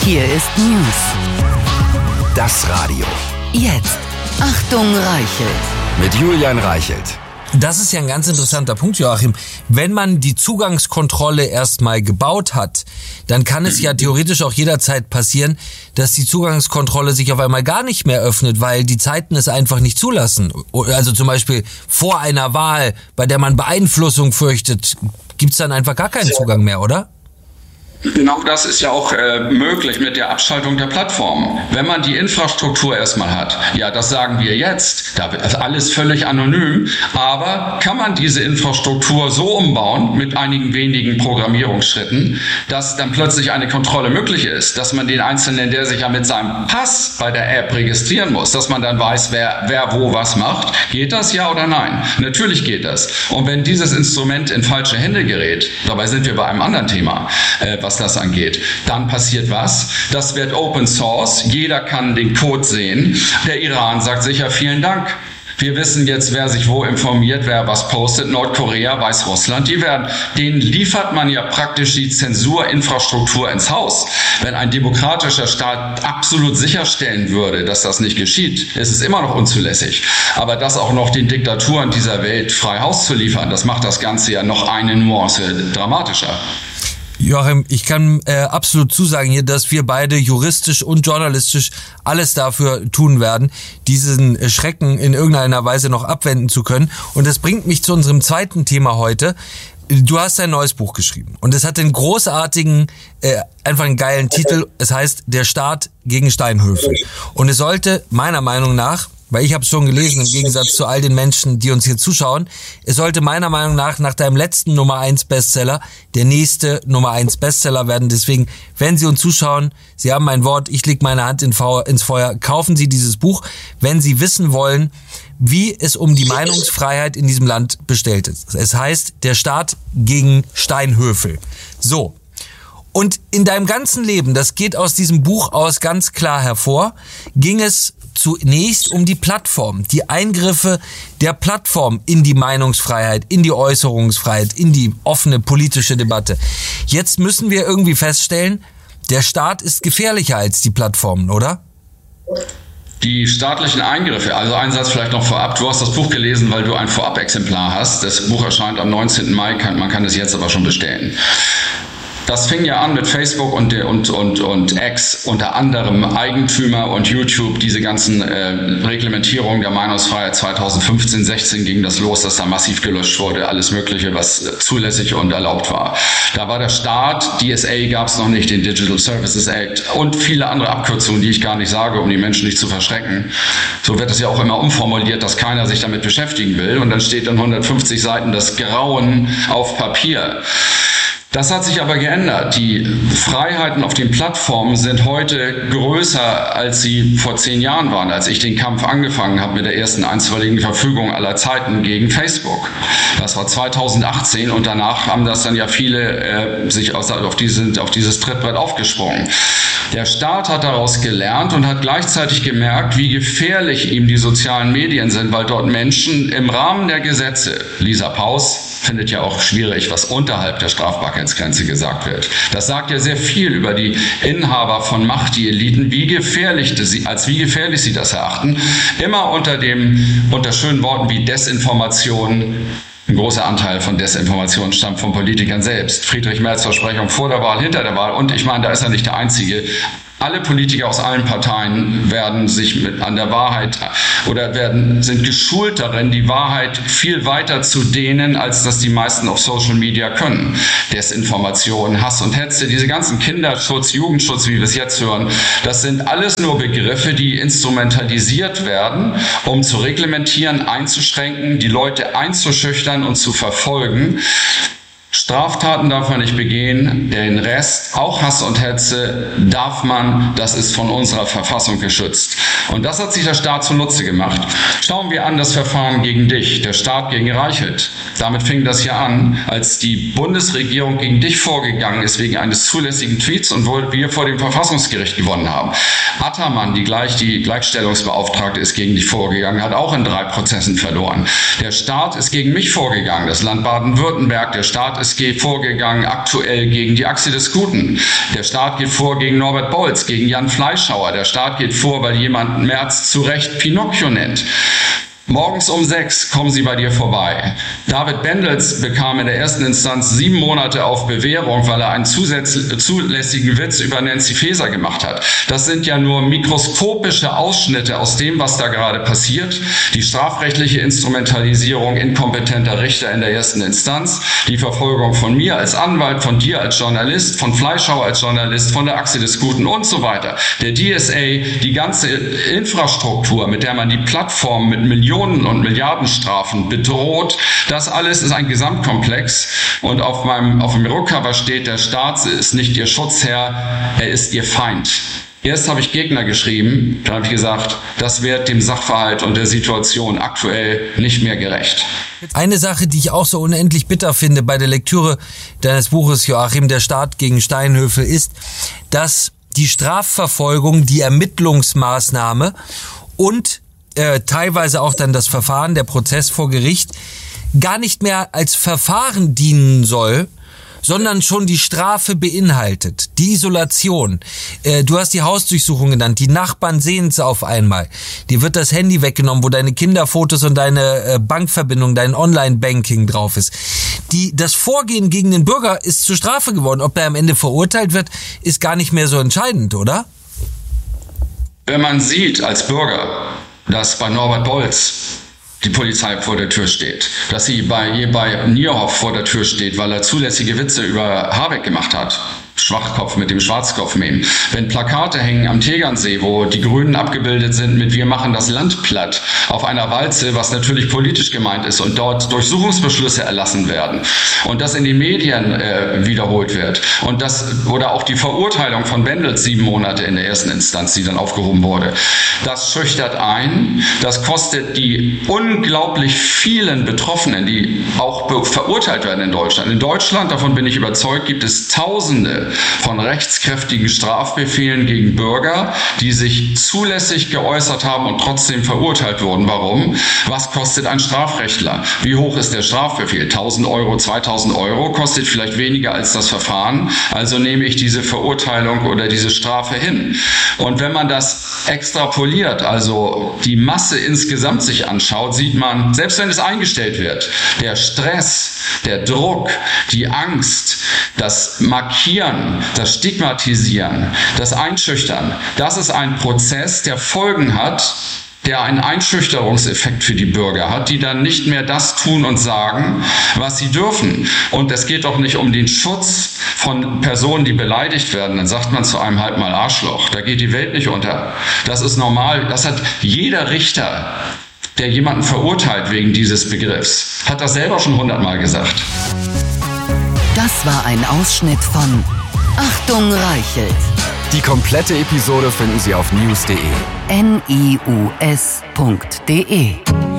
Hier ist News. Das Radio. Jetzt. Achtung, Reichelt. Mit Julian Reichelt. Das ist ja ein ganz interessanter Punkt, Joachim. Wenn man die Zugangskontrolle erstmal gebaut hat, dann kann es ja theoretisch auch jederzeit passieren, dass die Zugangskontrolle sich auf einmal gar nicht mehr öffnet, weil die Zeiten es einfach nicht zulassen. Also zum Beispiel vor einer Wahl, bei der man Beeinflussung fürchtet, gibt's dann einfach gar keinen Zugang mehr, oder? Genau das ist ja auch möglich mit der Abschaltung der Plattformen. Wenn man die Infrastruktur erstmal hat, ja, das sagen wir jetzt, da ist alles völlig anonym, aber kann man diese Infrastruktur so umbauen mit einigen wenigen Programmierungsschritten, dass dann plötzlich eine Kontrolle möglich ist, dass man den Einzelnen, der sich ja mit seinem Pass bei der App registrieren muss, dass man dann weiß, wer wo was macht. Geht das, ja oder nein? Natürlich geht das. Und wenn dieses Instrument in falsche Hände gerät, dabei sind wir bei einem anderen Thema, was das angeht, dann passiert was? Das wird Open Source, jeder kann den Code sehen. Der Iran sagt sicher vielen Dank. Wir wissen jetzt, wer sich wo informiert, wer was postet. Nordkorea, Weißrussland, denen liefert man ja praktisch die Zensurinfrastruktur ins Haus. Wenn ein demokratischer Staat absolut sicherstellen würde, dass das nicht geschieht, ist es immer noch unzulässig. Aber das auch noch den Diktaturen dieser Welt frei Haus zu liefern, das macht das Ganze ja noch eine Nuance dramatischer. Joachim, ich kann absolut zusagen hier, dass wir beide juristisch und journalistisch alles dafür tun werden, diesen Schrecken in irgendeiner Weise noch abwenden zu können. Und das bringt mich zu unserem zweiten Thema heute. Du hast ein neues Buch geschrieben und es hat den großartigen, einfach einen geilen Titel. Es heißt Der Staat gegen Steinhöfe. Und es sollte meiner Meinung nach, weil ich habe es schon gelesen, im Gegensatz zu all den Menschen, die uns hier zuschauen, es sollte meiner Meinung nach deinem letzten Nummer 1 Bestseller der nächste Nummer 1 Bestseller werden. Deswegen, wenn Sie uns zuschauen, Sie haben mein Wort, ich lege meine Hand ins Feuer, kaufen Sie dieses Buch, wenn Sie wissen wollen, wie es um die Meinungsfreiheit in diesem Land bestellt ist. Es heißt Der Staat gegen Steinhöfe. So. Und in deinem ganzen Leben, das geht aus diesem Buch aus ganz klar hervor, ging es zunächst um die Plattform, die Eingriffe der Plattform in die Meinungsfreiheit, in die Äußerungsfreiheit, in die offene politische Debatte. Jetzt müssen wir irgendwie feststellen, der Staat ist gefährlicher als die Plattformen, oder? Die staatlichen Eingriffe, also ein Satz vielleicht noch vorab. Du hast das Buch gelesen, weil du ein Vorab-Exemplar hast. Das Buch erscheint am 19. Mai, man kann es jetzt aber schon bestellen. Das fing ja an mit Facebook und X, unter anderem Eigentümer und YouTube, diese ganzen Reglementierungen der Meinungsfreiheit 2015, 16 ging das los, dass da massiv gelöscht wurde, alles Mögliche, was zulässig und erlaubt war. Da war der Staat, DSA gab es noch nicht, den Digital Services Act und viele andere Abkürzungen, die ich gar nicht sage, um die Menschen nicht zu verschrecken. So wird es ja auch immer umformuliert, dass keiner sich damit beschäftigen will und dann steht dann 150 Seiten das Grauen auf Papier. Das hat sich aber geändert. Die Freiheiten auf den Plattformen sind heute größer, als sie vor 10 Jahren waren, als ich den Kampf angefangen habe mit der ersten einstweiligen Verfügung aller Zeiten gegen Facebook. Das war 2018 und danach haben das dann ja viele sich auf dieses Trittbrett aufgesprungen. Der Staat hat daraus gelernt und hat gleichzeitig gemerkt, wie gefährlich ihm die sozialen Medien sind, weil dort Menschen im Rahmen der Gesetze, Lisa Paus findet ja auch schwierig, was unterhalb der Strafbarkeitsgrenze gesagt wird. Das sagt ja sehr viel über die Inhaber von Macht, die Eliten, wie gefährlich sie das erachten. Immer unter schönen Worten wie Desinformation. Ein großer Anteil von Desinformation stammt von Politikern selbst. Friedrich Merz Versprechung vor der Wahl, hinter der Wahl. Und ich meine, da ist er nicht der Einzige. Alle Politiker aus allen Parteien werden sich an der Wahrheit sind geschult darin, die Wahrheit viel weiter zu dehnen, als das die meisten auf Social Media können. Desinformation, Hass und Hetze, diese ganzen Kinderschutz, Jugendschutz, wie wir es jetzt hören, das sind alles nur Begriffe, die instrumentalisiert werden, um zu reglementieren, einzuschränken, die Leute einzuschüchtern und zu verfolgen. Straftaten darf man nicht begehen, den Rest, auch Hass und Hetze, darf man, das ist von unserer Verfassung geschützt. Und das hat sich der Staat zunutze gemacht. Schauen wir an das Verfahren gegen dich, der Staat gegen Reichelt. Damit fing das ja an, als die Bundesregierung gegen dich vorgegangen ist wegen eines zulässigen Tweets und wir vor dem Verfassungsgericht gewonnen haben. Attermann, die Gleichstellungsbeauftragte, ist gegen dich vorgegangen, hat auch in 3 Prozessen verloren. Der Staat ist gegen mich vorgegangen, das Land Baden-Württemberg, der Staat ist ist vorgegangen aktuell gegen die Achse des Guten. Der Staat geht vor gegen Norbert Bolz, gegen Jan Fleischhauer. Der Staat geht vor, weil jemand Merz zu Recht Pinocchio nennt. Morgens um 6 kommen sie bei dir vorbei. David Bendels bekam in der ersten Instanz 7 Monate auf Bewährung, weil er einen zulässigen Witz über Nancy Faeser gemacht hat. Das sind ja nur mikroskopische Ausschnitte aus dem, was da gerade passiert. Die strafrechtliche Instrumentalisierung inkompetenter Richter in der ersten Instanz, die Verfolgung von mir als Anwalt, von dir als Journalist, von Fleischhauer als Journalist, von der Achse des Guten und so weiter. Der DSA, die ganze Infrastruktur, mit der man die Plattform mit Millionen und Milliardenstrafen bedroht. Das alles ist ein Gesamtkomplex und auf dem Rückcover steht, der Staat ist nicht ihr Schutzherr, er ist ihr Feind. Erst habe ich Gegner geschrieben, dann habe ich gesagt, das wird dem Sachverhalt und der Situation aktuell nicht mehr gerecht. Eine Sache, die ich auch so unendlich bitter finde bei der Lektüre deines Buches, Joachim, der Staat gegen Steinhöfel, ist, dass die Strafverfolgung, die Ermittlungsmaßnahme und teilweise auch dann das Verfahren, der Prozess vor Gericht, gar nicht mehr als Verfahren dienen soll, sondern schon die Strafe beinhaltet, die Isolation. Du hast die Hausdurchsuchung genannt, die Nachbarn sehen es auf einmal. Dir wird das Handy weggenommen, wo deine Kinderfotos und deine Bankverbindung, dein Online-Banking drauf ist. Das Vorgehen gegen den Bürger ist zur Strafe geworden. Ob er am Ende verurteilt wird, ist gar nicht mehr so entscheidend, oder? Wenn man sieht als Bürger, dass bei Norbert Bolz die Polizei vor der Tür steht, dass sie bei Nierhoff vor der Tür steht, weil er zulässige Witze über Habeck gemacht hat. Schwachkopf mit dem Schwarzkopf-Meme. Wenn Plakate hängen am Tegernsee, wo die Grünen abgebildet sind mit "Wir machen das Land platt" auf einer Walze, was natürlich politisch gemeint ist, und dort Durchsuchungsbeschlüsse erlassen werden und das in den Medien wiederholt wird und oder auch die Verurteilung von Bendels 7 Monate in der ersten Instanz, die dann aufgehoben wurde, das schüchtert ein, das kostet die unglaublich vielen Betroffenen, die auch verurteilt werden in Deutschland. In Deutschland, davon bin ich überzeugt, gibt es Tausende von rechtskräftigen Strafbefehlen gegen Bürger, die sich zulässig geäußert haben und trotzdem verurteilt wurden. Warum? Was kostet ein Strafrechtler? Wie hoch ist der Strafbefehl? 1.000 Euro, 2.000 Euro, kostet vielleicht weniger als das Verfahren. Also nehme ich diese Verurteilung oder diese Strafe hin. Und wenn man das extrapoliert, also die Masse insgesamt sich anschaut, sieht man, selbst wenn es eingestellt wird, der Stress, der Druck, die Angst, das Markieren, das Stigmatisieren, das Einschüchtern, das ist ein Prozess, der Folgen hat, der einen Einschüchterungseffekt für die Bürger hat, die dann nicht mehr das tun und sagen, was sie dürfen. Und es geht doch nicht um den Schutz von Personen, die beleidigt werden. Dann sagt man zu einem halt mal Arschloch. Da geht die Welt nicht unter. Das ist normal. Das hat jeder Richter, der jemanden verurteilt wegen dieses Begriffs, hat das selber schon 100-mal gesagt. Das war ein Ausschnitt von Achtung Reichelt. Die komplette Episode finden Sie auf news.de. NIUS.de